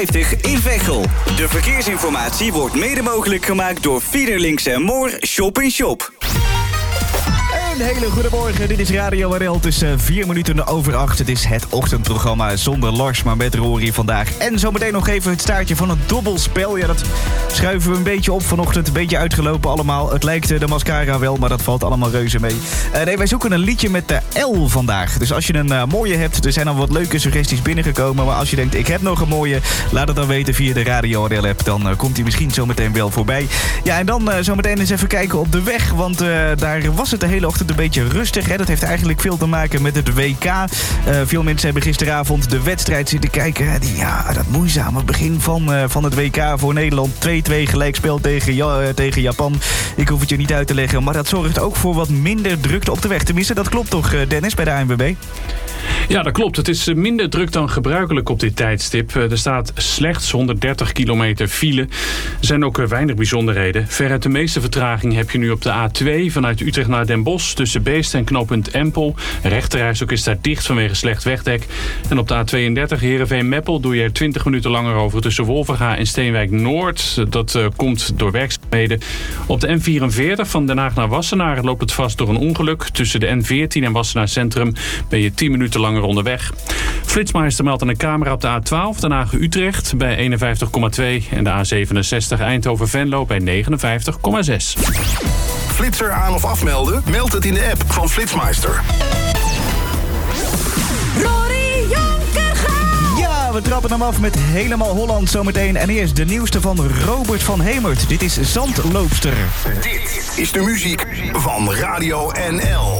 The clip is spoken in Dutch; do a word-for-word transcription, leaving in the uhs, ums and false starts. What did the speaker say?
in Veghel. De verkeersinformatie wordt mede mogelijk gemaakt door Fiederlinks en Moor Shop in Shop. Een hele goede morgen, dit is Radio R L tussen vier minuten over acht. Het is het ochtendprogramma zonder Lars, maar met Rory vandaag. En zometeen nog even het staartje van het dobbelspel. Ja, dat schuiven we een beetje op vanochtend. Een beetje uitgelopen allemaal. Het lijkt de mascara wel, maar dat valt allemaal reuze mee. Uh, nee, wij zoeken een liedje met de L vandaag. Dus als je een uh, mooie hebt, er zijn al wat leuke suggesties binnengekomen. Maar als je denkt, ik heb nog een mooie, laat het dan weten via de Radio R L-app. Dan uh, komt die misschien zometeen wel voorbij. Ja, en dan uh, zometeen eens even kijken op de weg. Want uh, daar was het de hele ochtend een beetje rustig. Hè? Dat heeft eigenlijk veel te maken met het W K. Uh, veel mensen hebben gisteravond de wedstrijd zitten kijken. Die, ja, dat moeizame begin van, uh, van het W K voor Nederland. twee-twee gelijkspel tegen, ja, uh, tegen Japan. Ik hoef het je niet uit te leggen. Maar dat zorgt ook voor wat minder drukte op de weg. Tenminste, dat klopt toch, Dennis, bij de A N W B? Ja, dat klopt. Het is minder druk dan gebruikelijk op dit tijdstip. Er staat slechts honderddertig kilometer file. Er zijn ook weinig bijzonderheden. Veruit de meeste vertraging heb je nu op de A twee vanuit Utrecht naar Den Bosch tussen Beest en knooppunt Empel. Rechterrijstrook is daar dicht vanwege slecht wegdek. En op de A tweeëndertig Heerenveen-Meppel doe je er twintig minuten langer over tussen Wolvenga en Steenwijk-Noord. Dat uh, komt door werkzaamheden. Op de N vierenveertig van Den Haag naar Wassenaar loopt het vast door een ongeluk. Tussen de N veertien en Wassenaar Centrum ben je tien minuten langer onderweg. Flitsmeister meldt aan de camera op de A twaalf Den Haag-Utrecht bij eenenvijftig komma twee en de A zevenenzestig Eindhoven-Venlo bij negenenvijftig komma zes. Flitser aan of afmelden? Meld het in de app van Flitsmeister. Rory Jonkerga! Ja, we trappen hem af met Helemaal Holland zometeen. En eerst de nieuwste van Robert van Hemert. Dit is Zandloopster. Dit is de muziek van Radio N L.